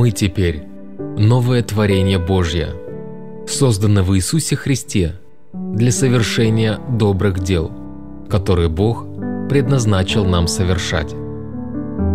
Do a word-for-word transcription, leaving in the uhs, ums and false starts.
Мы теперь новое творение Божье, создано в Иисусе Христе для совершения добрых дел, которые Бог предназначил нам совершать.